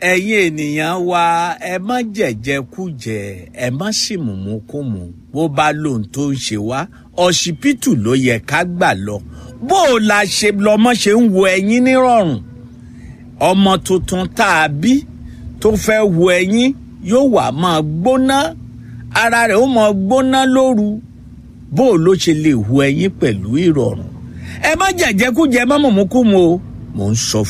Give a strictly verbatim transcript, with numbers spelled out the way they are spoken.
ẹ̀yin ènìyàn wa ẹ má jẹ̀jẹkújẹ ẹ má sì mùmúkùmù bó bá lóhun tó ń ṣe wá ọsibítù ló yẹ ká gbà lọ bó o la ṣe lọmọ ṣe ń wo ẹyin nírọ̀rùn ọmọ tuntun tá a bí tó fẹ́ wo ẹyin yóò wá máa gbóná ara rẹ̀ ó máa gbóná lóru bó o ló ṣe lè wo ẹyin pẹ̀lú ìrọ̀rùn ẹ má jẹ̀jẹkújẹ ẹ má mùmúkùmù o mò ń sọ